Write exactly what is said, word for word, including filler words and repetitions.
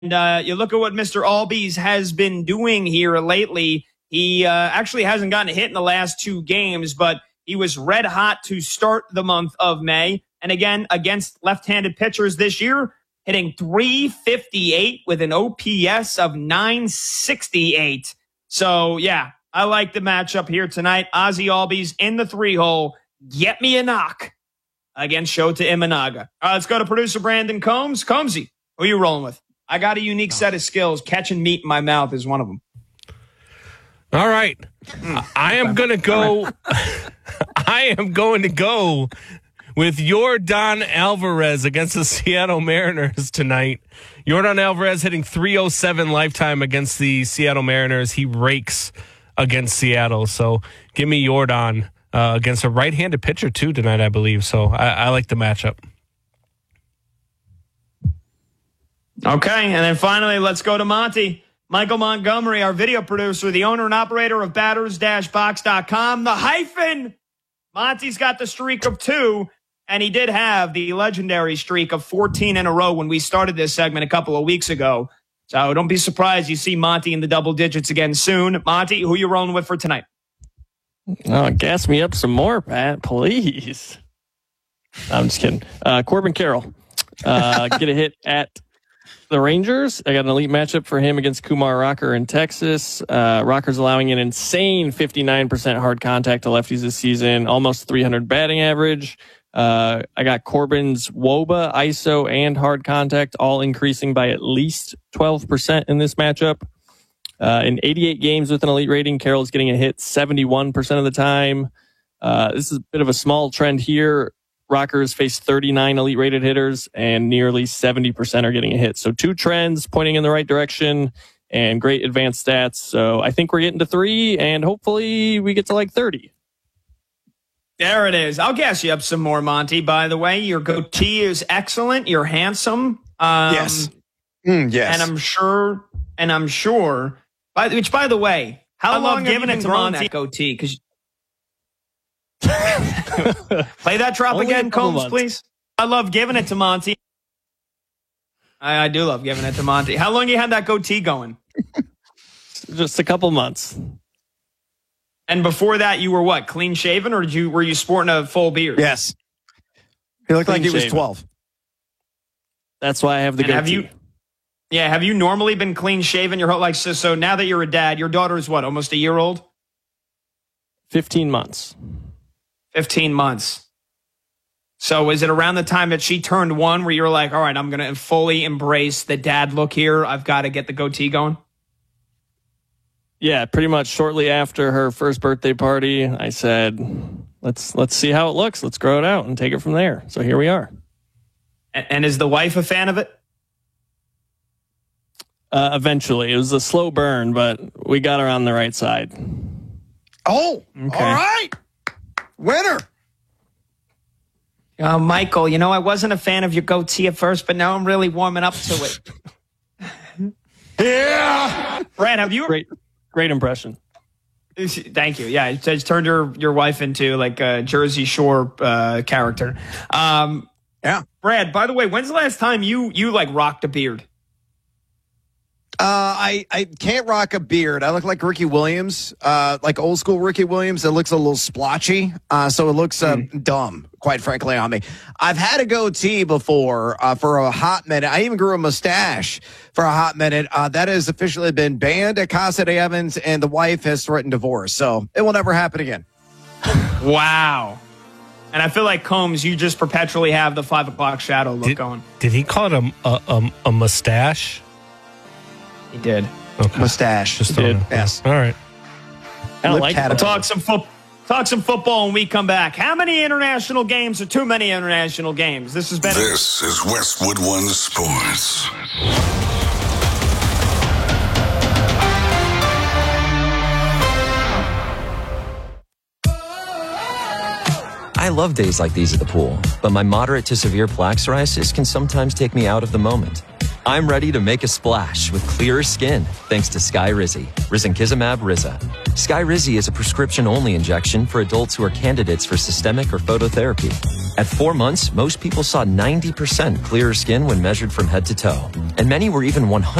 And uh, you look at what Mister Albies has been doing here lately. He uh, actually hasn't gotten a hit in the last two games, but he was red hot to start the month of May. And again, against left-handed pitchers this year, hitting three fifty-eight with an O P S of nine sixty-eight. So, yeah, I like the matchup here tonight. Ozzy Albies in the three-hole. Get me a knock against Shota Imanaga. All right, let's go to producer Brandon Combs. Combsy, who are you rolling with? I got a unique set of skills. Catching meat in my mouth is one of them. All right. Mm. I am going to go. I am going to go with Yordan Alvarez against the Seattle Mariners tonight. Yordan Alvarez hitting three oh seven lifetime against the Seattle Mariners. He rakes against Seattle. So give me Yordan uh, against a right-handed pitcher, too, tonight, I believe. So I, I like the matchup. Okay, and then finally, let's go to Monty. Michael Montgomery, our video producer, the owner and operator of batters dash box dot com. The hyphen. Monty's got the streak of two, and he did have the legendary streak of fourteen in a row when we started this segment a couple of weeks ago. So don't be surprised you see Monty in the double digits again soon. Monty, who you rolling with for tonight? Oh, gas me up some more, Pat, please. I'm just kidding. Uh, Corbin Carroll. Uh, get a hit at the Rangers. I got an elite matchup for him against Kumar Rocker in Texas. Uh, Rocker's allowing an insane fifty-nine percent hard contact to lefties this season, almost three hundred batting average. Uh, I got Corbin's W O B A, I S O, and hard contact all increasing by at least twelve percent in this matchup. Uh, in eighty-eight games with an elite rating, Carroll's getting a hit seventy-one percent of the time. Uh, this is a bit of a small trend here. Rockers face thirty-nine elite rated hitters and nearly seventy percent are getting a hit. So two trends pointing in the right direction and great advanced stats. So I think we're getting to three and hopefully we get to like thirty. There it is. I'll gas you up some more, Monty. By the way, your goatee is excellent. You're handsome. Um, yes. Mm, yes. And I'm sure, and I'm sure, by, which by the way, how I long have you been growing that goatee? Because play that drop Only again, Combs, months. Please. I love giving it to Monty. I, I do love giving it to Monty. How long you had that goatee going? Just a couple months. And before that, you were what? Clean shaven, or did you were you sporting a full beard? Yes. He looked Clean like he was shaven. twelve. That's why I have the and goatee. Have you? Yeah. Have you normally been clean shaven your whole like so? So now that you're a dad, your daughter is what? Almost a year old. Fifteen months. fifteen months. So is it around the time that she turned one where you're like, all right, I'm going to fully embrace the dad look here. I've got to get the goatee going. Yeah, pretty much shortly after her first birthday party, I said, let's let's see how it looks. Let's grow it out and take it from there. So here we are. And, and is the wife a fan of it? Uh, eventually. It was a slow burn, but we got her on the right side. Oh, Okay. all right. Winner. Uh, Michael, you know, I wasn't a fan of your goatee at first, but now I'm really warming up to it. Yeah. Brad, have you... Great, great impression. Thank you. Yeah, it just turned your, your wife into like a Jersey Shore uh, character. Um, Yeah. Brad, by the way, when's the last time you you like rocked a beard? Uh, I, I can't rock a beard. I look like Ricky Williams, uh, like old school Ricky Williams. It looks a little splotchy, uh, so it looks uh, mm. dumb, quite frankly, on me. I've had a goatee before uh, for a hot minute. I even grew a mustache for a hot minute. Uh, that has officially been banned at Casa de Evans, and the wife has threatened divorce, so it will never happen again. Wow. And I feel like, Combs, you just perpetually have the five o'clock shadow look did, going. Did he call it a, a, a, a mustache? He did. Okay. Mustache. Just did. Yes. All right. I don't Lip like cat- We'll talk some football. Talk some football when we come back. How many international games are too many international games? This has been. This is Westwood One Sports. I love days like these at the pool, but my moderate to severe plaque psoriasis can sometimes take me out of the moment. I'm ready to make a splash with clearer skin thanks to Skyrizi, risankizumab Riza. Skyrizi is a prescription-only injection for adults who are candidates for systemic or phototherapy. At four months, most people saw ninety percent clearer skin when measured from head to toe, and many were even one hundred